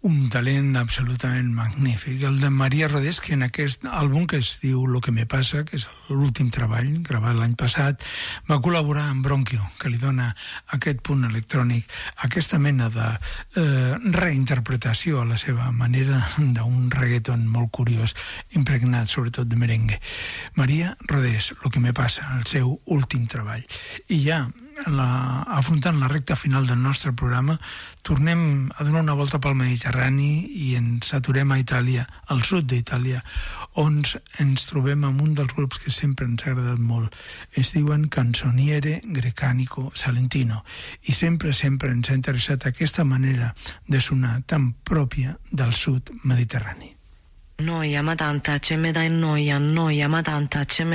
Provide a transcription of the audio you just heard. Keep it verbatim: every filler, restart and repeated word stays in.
un talent absolutament magnífic. El de Maria Rodés, que en aquest àlbum que es diu Lo que me passa, que és l'últim treball, gravat l'any passat, va col·laborar amb Bronquio, que li dona aquest punt electrònic, aquesta mena de eh, reinterpretació a la seva manera d'un reggaeton molt curiós, impregnat sobretot de merengue. Maria Rodés, Lo que me passa, el seu últim treball. I ja, la, afrontant la recta final del nostre programa, tornem a donar una volta pel Mediterrani i ens aturem a Itàlia, al sud d'Itàlia, on ens trobem amb un dels grups que sempre ens ha agradat molt. Es diuen Canzoniere Grecanico Salentino i sempre, sempre ens ha interessat aquesta manera de sonar tan pròpia del sud mediterrani. Noia, ma tanta, ce me dai noia, noia, ma tanta, ce me